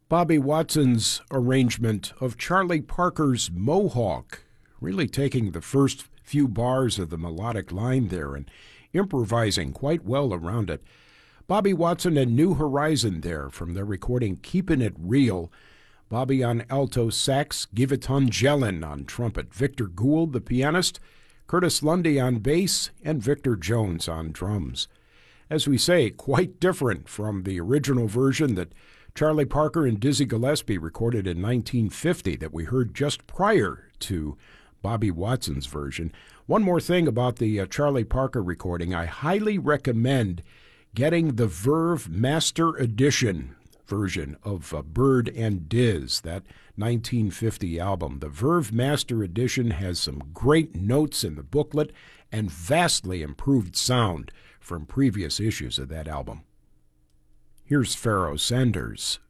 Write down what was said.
Bobby Watson's arrangement of Charlie Parker's Mohawk, really taking the first few bars of the melodic line there and improvising quite well around it. Bobby Watson and New Horizon there from their recording Keepin' It Real. Bobby on alto sax, Giveton Jelen on trumpet, Victor Gould, the pianist, Curtis Lundy on bass, and Victor Jones on drums. As we say, quite different from the original version that Charlie Parker and Dizzy Gillespie recorded in 1950 that we heard just prior to Bobby Watson's version. One more thing about the Charlie Parker recording, I highly recommend getting the Verve Master Edition version of Bird and Diz, that 1950 album. The Verve Master Edition has some great notes in the booklet and vastly improved sound from previous issues of that album. Here's Pharoah Sanders.